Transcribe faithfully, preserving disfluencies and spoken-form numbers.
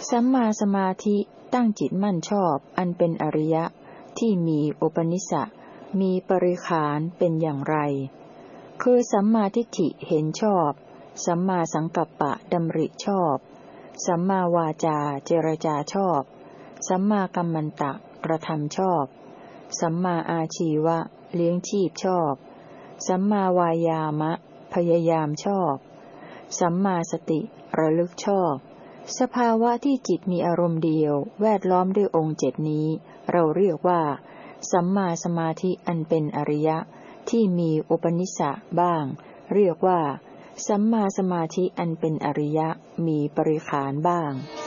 สัมมาสมาธิตั้งจิตมั่นชอบอันเป็นอริยะที่มีอุปนิสสะมีปริขารเป็นอย่างไรคือสัมมาทิฏฐิเห็นชอบสัมมาสังกัปปะดำริชอบสัมมาวาจาเจรจาชอบสัมมากัมมันตะกระทำชอบสัมมาอาชีวะเลี้ยงชีพชอบสัมมาวายามะพยายามชอบสัมมาสติระลึกชอบสภาวะที่จิตมีอารมณ์เดียวแวดล้อมด้วยองค์เจ็ดนี้เราเรียกว่าสัมมาสมาธิอันเป็นอริยะที่มีอุปนิสสะบ้างเรียกว่าสัมมาสมาธิอันเป็นอริยะมีปริขารบ้าง